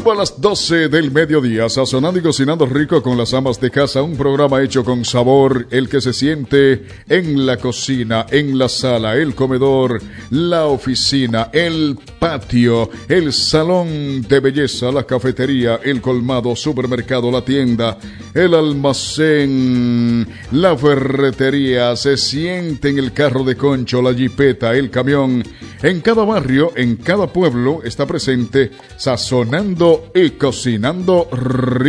Rumbo a las 12 del mediodía, sazonando y cocinando rico con las amas de casa, un programa hecho con sabor, el que se siente en la cocina, en la sala, el comedor, la oficina, el patio, el salón de belleza, la cafetería, el colmado, supermercado, la tienda, el almacén, la ferretería, se siente en el carro de concho, la jipeta, el camión. En cada barrio, en cada pueblo está presente sazonando y cocinando rico.